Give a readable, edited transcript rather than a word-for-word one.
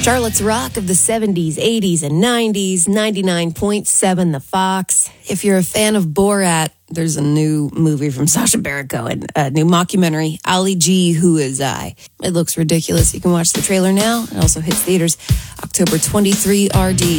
Charlotte's Rock of the 70s, 80s, and 90s, 99.7 The Fox. If you're a fan of Borat, there's a new movie from Sacha Baron Cohen, a new mockumentary, Ali G, Who Is I? It looks ridiculous. You can watch the trailer now. It also hits theaters October 23 RD.